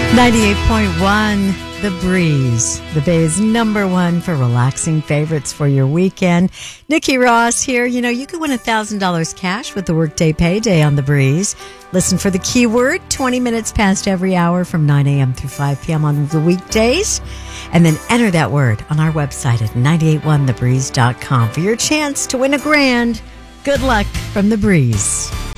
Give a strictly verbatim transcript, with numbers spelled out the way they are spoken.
ninety-eight point one, The Breeze, the Bay's number one for relaxing favorites for your weekend. Nikki Ross here. You know, you can win one thousand dollars cash with the Workday Payday on The Breeze. Listen for the keyword twenty minutes past every hour from nine a.m. through five p.m. on the weekdays. And then enter that word on our website at nine eight one the breeze dot com for your chance to win a grand. Good luck from The Breeze.